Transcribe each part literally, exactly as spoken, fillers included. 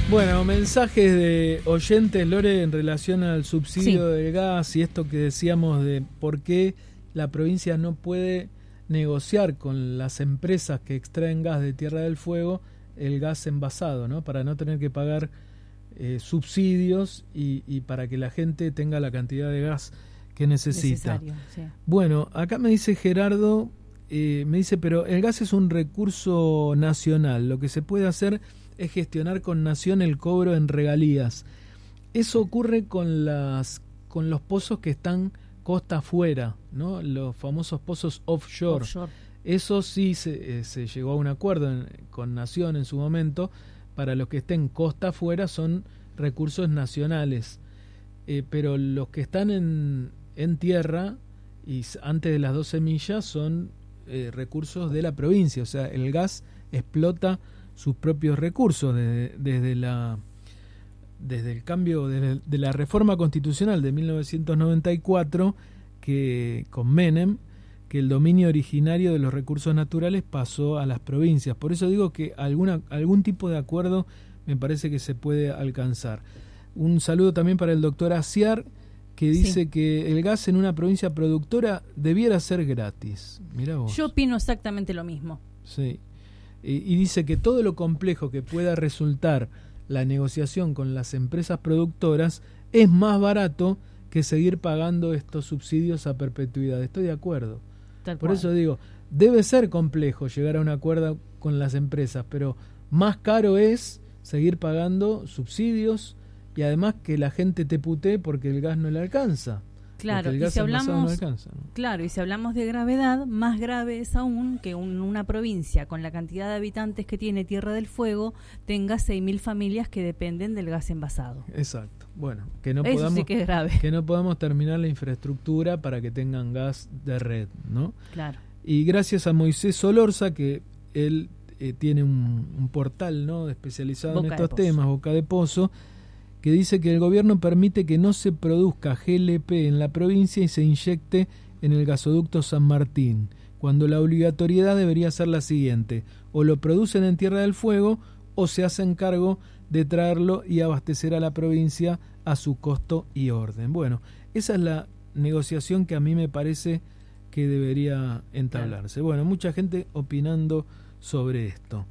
Bueno, mensajes de oyentes, Lore, en relación al subsidio Sí. del gas y esto que decíamos de por qué la provincia no puede negociar con las empresas que extraen gas de Tierra del Fuego el gas envasado, ¿no? Para no tener que pagar eh, subsidios y, y para que la gente tenga la cantidad de gas que necesita. Necesario, sí. Bueno, acá me dice Gerardo, eh, me dice, pero el gas es un recurso nacional, lo que se puede hacer es gestionar con Nación el cobro en regalías. Eso ocurre con las con los pozos que están costa afuera, ¿no? Los famosos pozos offshore. Offshore. Eso sí se, eh, se llegó a un acuerdo en, con Nación en su momento. Para los que estén costa afuera son recursos nacionales. Eh, pero los que están en, en tierra y antes de las doce millas son eh, recursos de la provincia. O sea, el gas explota sus propios recursos desde, desde la desde el cambio de, de la reforma constitucional de mil novecientos noventa y cuatro, que con Menem, que el dominio originario de los recursos naturales pasó a las provincias. Por eso digo que alguna algún tipo de acuerdo me parece que se puede alcanzar. Un saludo también para el doctor Aciar, que dice sí. que el gas en una provincia productora debiera ser gratis. Mirá vos. Yo opino exactamente lo mismo. Sí. Y dice que todo lo complejo que pueda resultar la negociación con las empresas productoras es más barato que seguir pagando estos subsidios a perpetuidad. Estoy de acuerdo. Tal Por cual. eso digo, debe ser complejo llegar a un acuerdo con las empresas, pero más caro es seguir pagando subsidios y además que la gente te putee porque el gas no le alcanza. Claro, el y gas si envasado hablamos, no alcanza, ¿no? claro, y si hablamos de gravedad, más grave es aún que un, una provincia con la cantidad de habitantes que tiene Tierra del Fuego tenga seis mil familias que dependen del gas envasado. Exacto. Bueno, que no Eso podamos sí que es grave. que no podamos terminar la infraestructura para que tengan gas de red, ¿no? Claro. Y gracias a Moisés Solorza, que él eh, tiene un, un portal, ¿no?, especializado Boca en estos de temas, Boca de Pozo, que dice que el gobierno permite que no se produzca G L P en la provincia y se inyecte en el gasoducto San Martín, cuando la obligatoriedad debería ser la siguiente: o lo producen en Tierra del Fuego o se hacen cargo de traerlo y abastecer a la provincia a su costo y orden. Bueno, esa es la negociación que a mí me parece que debería entablarse. Bueno, mucha gente opinando sobre esto.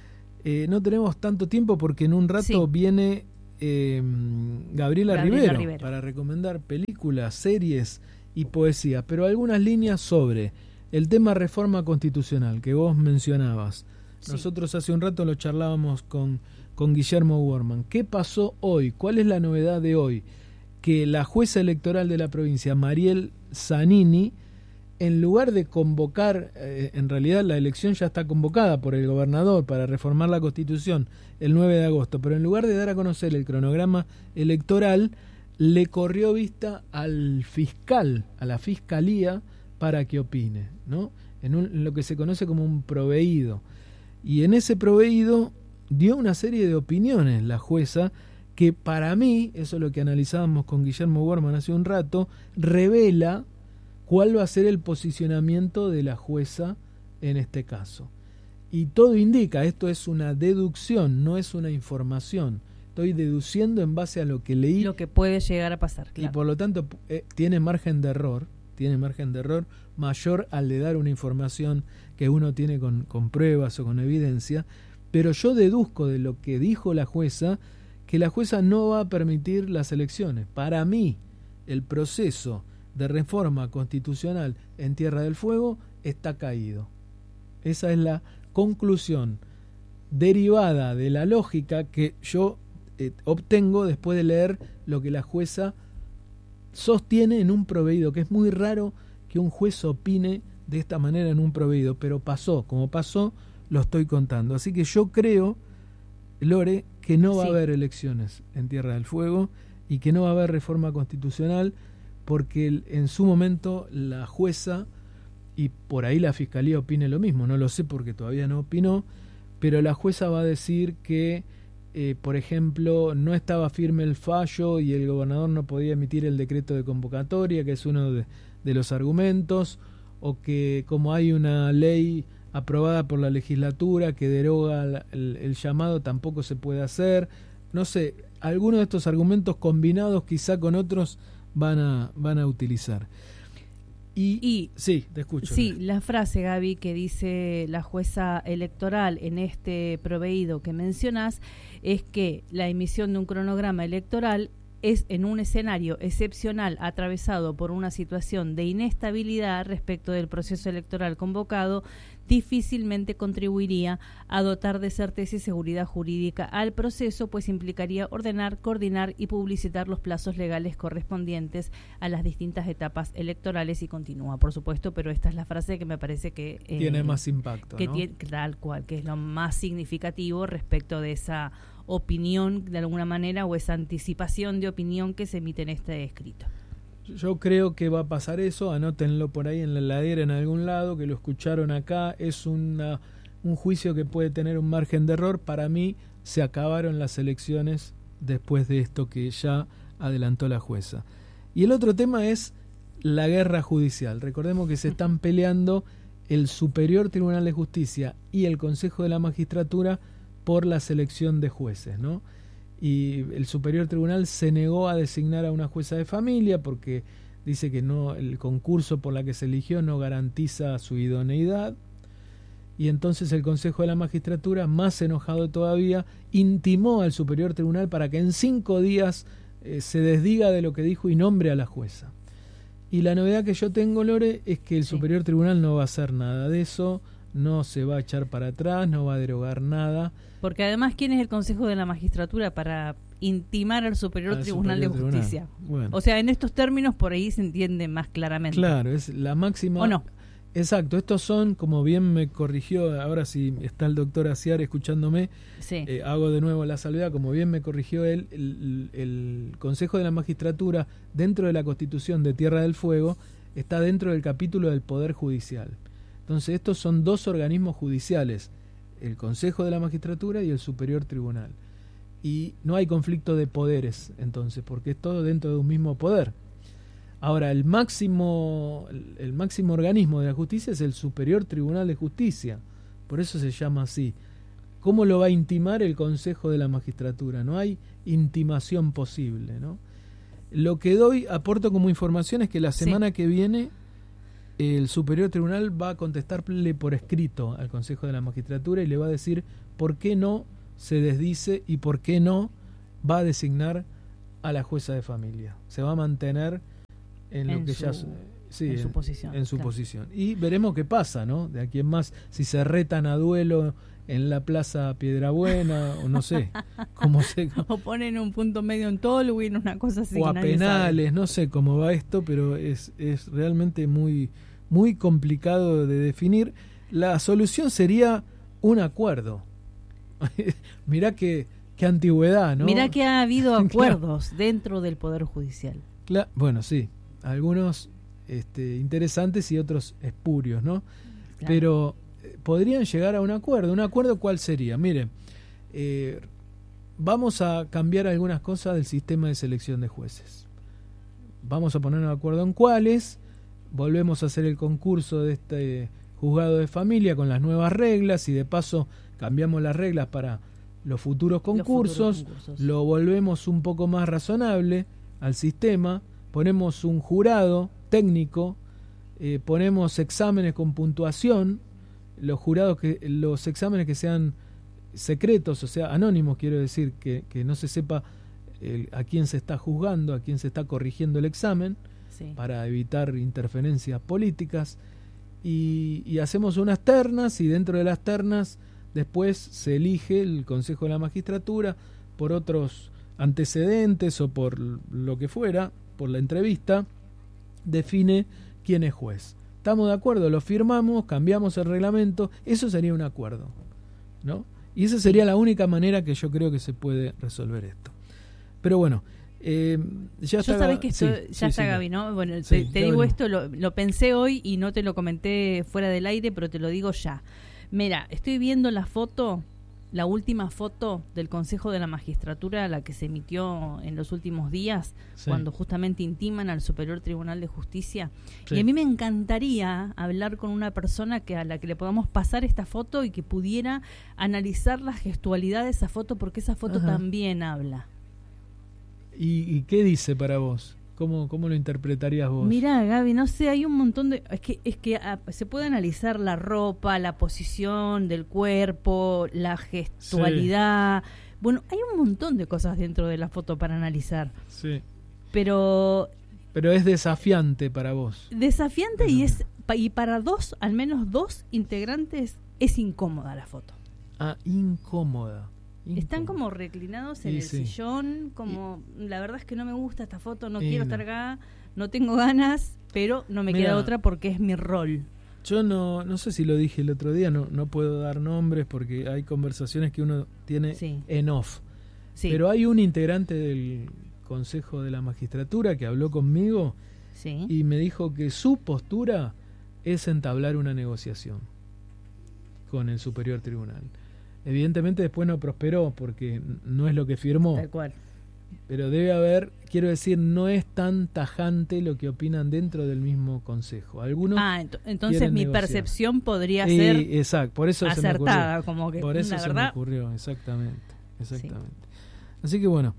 Eh, no tenemos tanto tiempo porque en un rato Sí. viene eh, Gabriela, Gabriela Rivero, Rivero para recomendar películas, series y poesía, pero algunas líneas sobre el tema reforma constitucional que vos mencionabas. Sí. Nosotros hace un rato lo charlábamos con, con Guillermo Worman. ¿Qué pasó hoy? ¿Cuál es la novedad de hoy? Que la jueza electoral de la provincia, Mariel Zanini, en lugar de convocar, eh, en realidad la elección ya está convocada por el gobernador para reformar la Constitución el nueve de agosto, pero en lugar de dar a conocer el cronograma electoral, le corrió vista al fiscal, a la fiscalía, para que opine, ¿no? En, un, en lo que se conoce como un proveído. Y en ese proveído dio una serie de opiniones la jueza que para mí, eso es lo que analizábamos con Guillermo Worman hace un rato, revela cuál va a ser el posicionamiento de la jueza en este caso. Y todo indica, esto es una deducción, no es una información. Estoy deduciendo en base a lo que leí. Lo que puede llegar a pasar, claro. Y por lo tanto eh, tiene margen de error, tiene margen de error mayor al de dar una información que uno tiene con, con pruebas o con evidencia, pero yo deduzco de lo que dijo la jueza que la jueza no va a permitir las elecciones. Para mí, el proceso de reforma constitucional en Tierra del Fuego está caído. Esa es la conclusión derivada de la lógica que yo eh, obtengo después de leer lo que la jueza sostiene en un proveído, que es muy raro que un juez opine de esta manera en un proveído, pero pasó, como pasó, lo estoy contando. Así que yo creo, Lore, que no va sí. a haber elecciones en Tierra del Fuego y que no va a haber reforma constitucional, porque en su momento la jueza, y por ahí la fiscalía opine lo mismo, no lo sé porque todavía no opinó, pero la jueza va a decir que, eh, por ejemplo, no estaba firme el fallo y el gobernador no podía emitir el decreto de convocatoria, que es uno de, de los argumentos, o que como hay una ley aprobada por la legislatura que deroga la, el, el llamado, tampoco se puede hacer, no sé, algunos de estos argumentos combinados quizá con otros van a, van a utilizar. Y, y sí, te escucho. Sí, la frase, Gaby, que dice la jueza electoral en este proveído que mencionás, es que la emisión de un cronograma electoral es en un escenario excepcional atravesado por una situación de inestabilidad respecto del proceso electoral convocado, difícilmente contribuiría a dotar de certeza y seguridad jurídica al proceso, pues implicaría ordenar, coordinar y publicitar los plazos legales correspondientes a las distintas etapas electorales, y continúa, por supuesto, pero esta es la frase que me parece que eh, tiene más impacto, que ¿no? tiene, tal cual, que es lo más significativo respecto de esa opinión de alguna manera, o esa anticipación de opinión que se emite en este escrito. Yo creo que va a pasar eso, anótenlo por ahí en la heladera en algún lado, que lo escucharon acá. Es una, un juicio que puede tener un margen de error. Para mí se acabaron las elecciones después de esto que ya adelantó la jueza. Y el otro tema es la guerra judicial. Recordemos que se están peleando el Superior Tribunal de Justicia y el Consejo de la Magistratura por la selección de jueces, ¿no? Y el Superior Tribunal se negó a designar a una jueza de familia porque dice que no, el concurso por la que se eligió no garantiza su idoneidad. Y entonces el Consejo de la Magistratura, más enojado todavía, intimó al Superior Tribunal para que en cinco días eh, se desdiga de lo que dijo y nombre a la jueza. Y la novedad que yo tengo, Lore, es que el Sí. Superior Tribunal no va a hacer nada de eso, no se va a echar para atrás, no va a derogar nada. Porque además, ¿quién es el Consejo de la Magistratura para intimar al Superior Al Tribunal Superior de Tribunal. Justicia? Bueno. O sea, en estos términos por ahí se entiende más claramente. Claro, es la máxima. ¿O no? Exacto, estos son, como bien me corrigió, ahora si está el doctor Aciar escuchándome, Sí. eh, hago de nuevo la salvedad, como bien me corrigió él, el, el, el Consejo de la Magistratura, dentro de la Constitución de Tierra del Fuego, está dentro del capítulo del Poder Judicial. Entonces, estos son dos organismos judiciales, el Consejo de la Magistratura y el Superior Tribunal. Y no hay conflicto de poderes, entonces, porque es todo dentro de un mismo poder. Ahora, el máximo, el máximo organismo de la justicia es el Superior Tribunal de Justicia, por eso se llama así. ¿Cómo lo va a intimar el Consejo de la Magistratura? No hay intimación posible, ¿no? Lo que doy, aporto como información, es que la semana sí. que viene el Superior Tribunal va a contestarle por escrito al Consejo de la Magistratura y le va a decir por qué no se desdice y por qué no va a designar a la jueza de familia. Se va a mantener en, en lo que su, ya sí, en, en su posición, en su claro. posición. Y veremos qué pasa, ¿no? De aquí en más, si se retan a duelo en la Plaza Piedrabuena o no sé, cómo se o ponen un punto medio en Tolwyn, una cosa así, o a penales, sabe. No sé cómo va esto, pero es es realmente muy muy complicado de definir. La solución sería un acuerdo. Mirá que qué antigüedad, ¿no? Mirá que ha habido acuerdos claro. dentro del Poder Judicial. Claro, bueno, sí, algunos este, interesantes y otros espurios, ¿no? Claro. Pero eh, podrían llegar a un acuerdo. ¿Un acuerdo cuál sería? Mire, eh, vamos a cambiar algunas cosas del sistema de selección de jueces. Vamos a ponernos de acuerdo en cuáles. Volvemos a hacer el concurso de este juzgado de familia con las nuevas reglas y de paso cambiamos las reglas para los futuros concursos, los futuros concursos. Lo volvemos un poco más razonable al sistema, ponemos un jurado técnico, eh, ponemos exámenes con puntuación, los jurados que los exámenes que sean secretos, o sea, anónimos, quiero decir, que, que no se sepa eh, a quién se está juzgando, a quién se está corrigiendo el examen, sí. para evitar interferencias políticas, y, y hacemos unas ternas, y dentro de las ternas después se elige el Consejo de la Magistratura por otros antecedentes o por lo que fuera, por la entrevista, define quién es juez. ¿Estamos de acuerdo? Lo firmamos, cambiamos el reglamento, eso sería un acuerdo, ¿no? Y esa sería la única manera que yo creo que se puede resolver esto. Pero bueno, eh, ya está. Yo sabés que esto, sí, ya sí, está, sí, Gaby, ¿no? Bueno, sí, te, te digo esto, lo, lo pensé hoy y no te lo comenté fuera del aire, pero te lo digo ya. Mira, estoy viendo la foto la última foto del Consejo de la Magistratura, la que se emitió en los últimos días, sí. cuando justamente intiman al Superior Tribunal de Justicia. Sí. Y a mí me encantaría hablar con una persona que a la que le podamos pasar esta foto y que pudiera analizar la gestualidad de esa foto, porque esa foto Ajá. también habla. ¿Y, ¿Y qué dice para vos? ¿Cómo, ¿Cómo lo interpretarías vos? Mirá, Gaby, no sé, hay un montón de... Es que, es que a, se puede analizar la ropa, la posición del cuerpo, la gestualidad... Sí. Bueno, hay un montón de cosas dentro de la foto para analizar. Sí. Pero... Pero es desafiante para vos. Desafiante y es y para dos, al menos dos integrantes, es incómoda la foto. Ah, incómoda. Incómodo. Están como reclinados en y el sí. sillón, como y, la verdad es que no me gusta esta foto, no y quiero no. estar acá, no tengo ganas, pero no me Mirá, queda otra porque es mi rol. Yo no no sé si lo dije el otro día, no no puedo dar nombres porque hay conversaciones que uno tiene sí. en off. Sí. Pero hay un integrante del Consejo de la Magistratura que habló conmigo sí. y me dijo que su postura es entablar una negociación con el Superior Tribunal. Evidentemente después no prosperó porque no es lo que firmó. Tal cual. Pero debe haber, quiero decir, no es tan tajante lo que opinan dentro del mismo consejo. Algunos Ah, ent- entonces mi negociar. percepción podría y, ser exacto, por eso acertada, se me ocurrió. como que por eso la se verdad. me ocurrió, exactamente, exactamente. Sí. Así que bueno,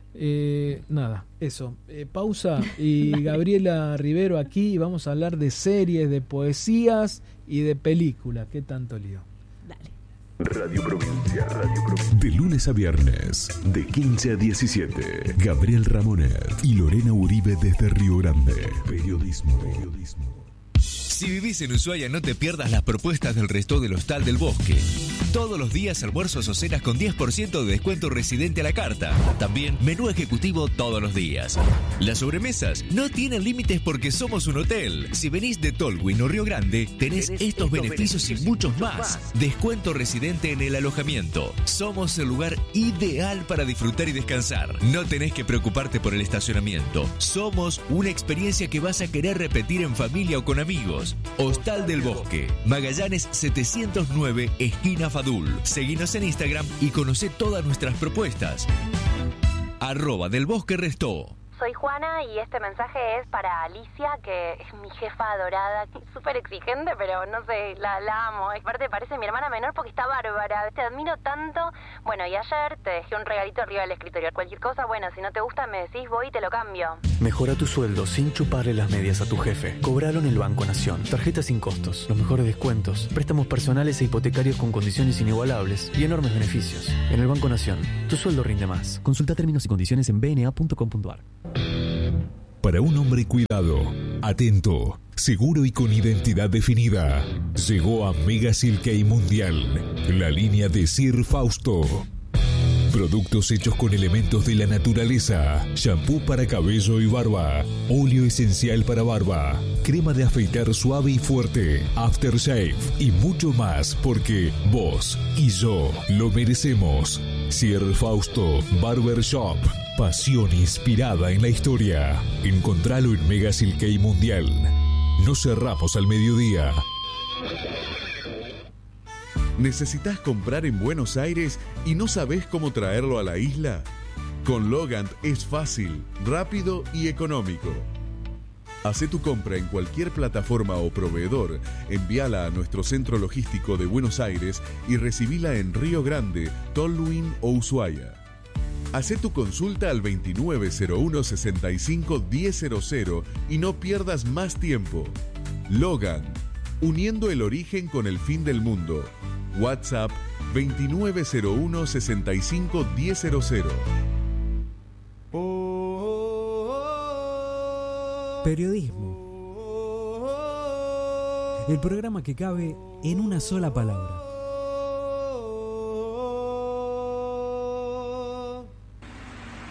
eh, nada, eso. Eh, pausa y Gabriela Rivero aquí, vamos a hablar de series, de poesías y de películas. ¿Qué tanto lío? Dale. Radio Provincia, Radio Provincia. De lunes a viernes, de quince a diecisiete. Gabriel Ramonet y Lorena Uribe desde Río Grande. Periodismo. Periodismo. Si vivís en Ushuaia, no te pierdas las propuestas del resto del Hostal del Bosque. Todos los días almuerzos o cenas con diez por ciento de descuento residente a la carta. También menú ejecutivo todos los días. Las sobremesas no tienen límites porque somos un hotel. Si venís de Tolwyn o Río Grande, tenés, tenés estos, estos beneficios, beneficios y muchos más. más. Descuento residente en el alojamiento. Somos el lugar ideal para disfrutar y descansar. No tenés que preocuparte por el estacionamiento. Somos una experiencia que vas a querer repetir en familia o con amigos. Hostal del Bosque, Magallanes setecientos nueve, esquina Fadul. Seguinos en Instagram y conocé todas nuestras propuestas. Arroba del Bosque Restó. Soy Juana y este mensaje es para Alicia, que es mi jefa adorada, súper exigente, pero no sé, la, la amo. Aparte parece mi hermana menor porque está bárbara, te admiro tanto. Bueno, y ayer te dejé un regalito arriba del escritorio. Cualquier cosa, bueno, si no te gusta me decís, voy y te lo cambio. Mejora tu sueldo sin chuparle las medias a tu jefe. Cobralo en el Banco Nación. Tarjeta sin costos, los mejores descuentos, préstamos personales e hipotecarios con condiciones inigualables y enormes beneficios. En el Banco Nación, tu sueldo rinde más. Consulta términos y condiciones en b n a punto com punto a r. Para un hombre cuidado, atento, seguro y con identidad definida, llegó a Mega Silkei Mundial, la línea de Sir Fausto. Productos hechos con elementos de la naturaleza, shampoo para cabello y barba, óleo esencial para barba, crema de afeitar suave y fuerte, aftershave y mucho más porque vos y yo lo merecemos. Sir Fausto Barber Shop. Pasión inspirada en la historia. Encontralo en Mega Silkei Mundial. No cerramos al mediodía. ¿Necesitas comprar en Buenos Aires y no sabés cómo traerlo a la isla? Con Logant es fácil, rápido y económico. Hacé tu compra en cualquier plataforma o proveedor, envíala a nuestro centro logístico de Buenos Aires y recibila en Río Grande, Tolwyn o Ushuaia. Hacé tu consulta al veintinueve cero uno sesenta y cinco diez cero cero y no pierdas más tiempo. Logan, uniendo el origen con el fin del mundo. WhatsApp veintinueve cero uno sesenta y cinco diez cero cero. Periodismo. El programa que cabe en una sola palabra.